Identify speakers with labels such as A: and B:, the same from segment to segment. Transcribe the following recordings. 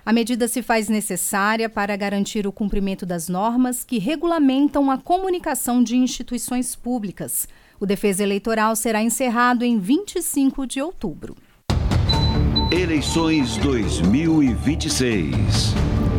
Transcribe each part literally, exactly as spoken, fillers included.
A: A medida se faz necessária para garantir o cumprimento das normas que regulamentam a comunicação de instituições públicas. O Defesa Eleitoral será encerrado em vinte e cinco de outubro.
B: Eleições dois mil e vinte e seis.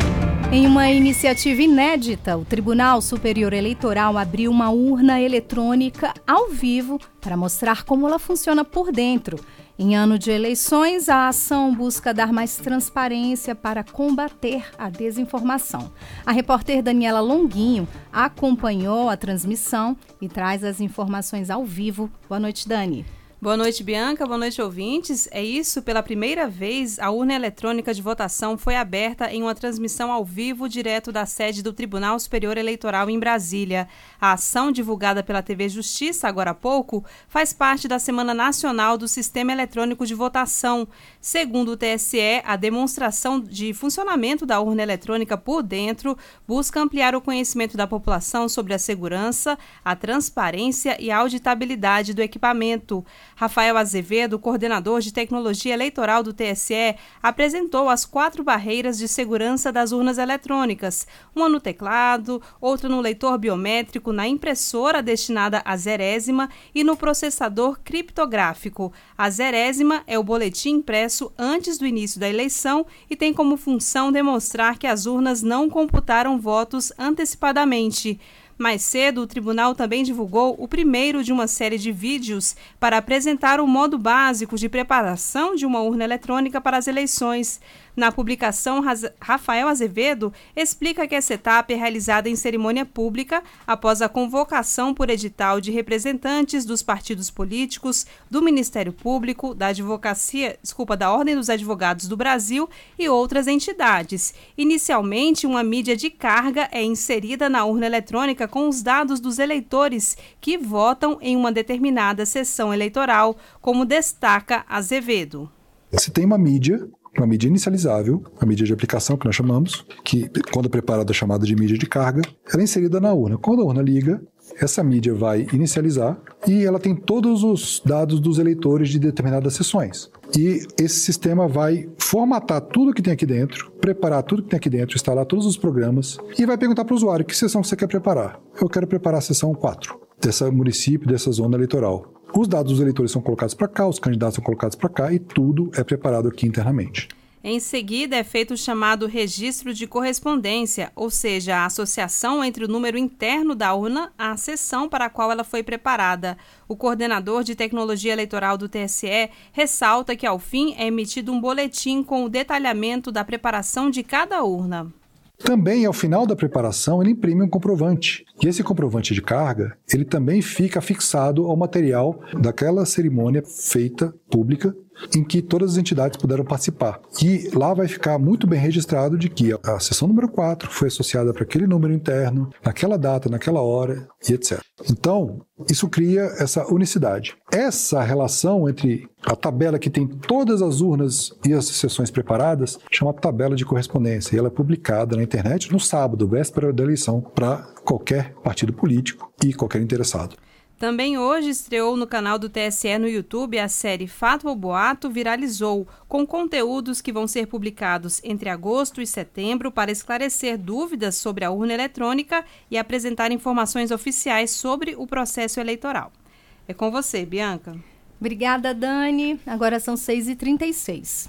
A: Em uma iniciativa inédita, o Tribunal Superior Eleitoral abriu uma urna eletrônica ao vivo para mostrar como ela funciona por dentro. Em ano de eleições, a ação busca dar mais transparência para combater a desinformação. A repórter Daniela Longuinho acompanhou a transmissão e traz as informações ao vivo. Boa noite, Dani.
C: Boa noite, Bianca. Boa noite, ouvintes. É isso, pela primeira vez, a urna eletrônica de votação foi aberta em uma transmissão ao vivo direto da sede do Tribunal Superior Eleitoral em Brasília. A ação, divulgada pela T V Justiça agora há pouco, faz parte da Semana Nacional do Sistema Eletrônico de Votação. Segundo o T S E, a demonstração de funcionamento da urna eletrônica por dentro busca ampliar o conhecimento da população sobre a segurança, a transparência e a auditabilidade do equipamento. Rafael Azevedo, coordenador de tecnologia eleitoral do T S E, apresentou as quatro barreiras de segurança das urnas eletrônicas, uma no teclado, outra no leitor biométrico, na impressora destinada à zerésima e no processador criptográfico. A zerésima é o boletim impresso antes do início da eleição e tem como função demonstrar que as urnas não computaram votos antecipadamente. Mais cedo, o tribunal também divulgou o primeiro de uma série de vídeos para apresentar o modo básico de preparação de uma urna eletrônica para as eleições. Na publicação, Rafael Azevedo explica que essa etapa é realizada em cerimônia pública após a convocação por edital de representantes dos partidos políticos, do Ministério Público, da Advocacia, desculpa, da Ordem dos Advogados do Brasil e outras entidades. Inicialmente, uma mídia de carga é inserida na urna eletrônica com os dados dos eleitores que votam em uma determinada sessão eleitoral, como destaca Azevedo.
D: Você tem uma mídia, uma mídia inicializável, uma mídia de aplicação que nós chamamos, que quando preparada é chamada de mídia de carga, ela é inserida na urna. Quando a urna liga, essa mídia vai inicializar e ela tem todos os dados dos eleitores de determinadas sessões. E esse sistema vai formatar tudo que tem aqui dentro, preparar tudo que tem aqui dentro, instalar todos os programas e vai perguntar para o usuário que sessão você quer preparar. Eu quero preparar a sessão quatro desse município, dessa zona eleitoral. Os dados dos eleitores são colocados para cá, os candidatos são colocados para cá e tudo é preparado aqui internamente.
C: Em seguida, é feito o chamado registro de correspondência, ou seja, a associação entre o número interno da urna à sessão para a qual ela foi preparada. O coordenador de tecnologia eleitoral do T S E ressalta que, ao fim, é emitido um boletim com o detalhamento da preparação de cada urna.
D: Também, ao final da preparação, ele imprime um comprovante. E esse comprovante de carga, ele também fica fixado ao material daquela cerimônia feita pública, em que todas as entidades puderam participar. E lá vai ficar muito bem registrado de que a sessão número quatro foi associada para aquele número interno, naquela data, naquela hora, e etcétera. Então, isso cria essa unicidade. Essa relação entre a tabela que tem todas as urnas e as sessões preparadas chama tabela de correspondência. E ela é publicada na internet no sábado, véspera da eleição, para qualquer partido político e qualquer interessado.
C: Também hoje estreou no canal do T S E no YouTube a série Fato ou Boato Viralizou, com conteúdos que vão ser publicados entre agosto e setembro para esclarecer dúvidas sobre a urna eletrônica e apresentar informações oficiais sobre o processo eleitoral. É com você, Bianca.
A: Obrigada, Dani. Agora são seis e trinta e seis.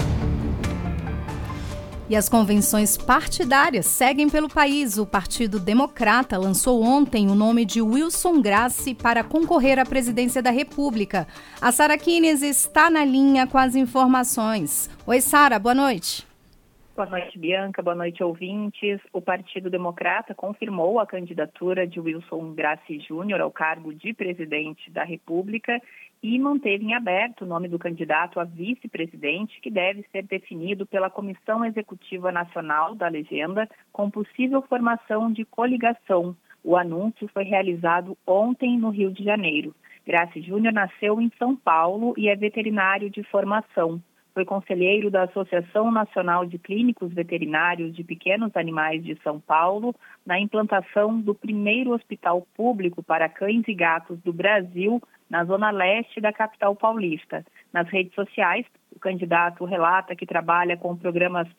A: E as convenções partidárias seguem pelo país. O Partido Democrata lançou ontem o nome de Wilson Grassi para concorrer à presidência da República. A Sara Kines está na linha com as informações. Oi, Sara, boa noite.
E: Boa noite, Bianca. Boa noite, ouvintes. O Partido Democrata confirmou a candidatura de Wilson Grassi Júnior ao cargo de presidente da República e manteve em aberto o nome do candidato a vice-presidente, que deve ser definido pela Comissão Executiva Nacional da Legenda, com possível formação de coligação. O anúncio foi realizado ontem no Rio de Janeiro. Grassi Júnior nasceu em São Paulo e é veterinário de formação. Foi conselheiro da Associação Nacional de Clínicos Veterinários de Pequenos Animais de São Paulo, na implantação do primeiro hospital público para cães e gatos do Brasil, na zona leste da capital paulista. Nas redes sociais, o candidato relata que trabalha com programas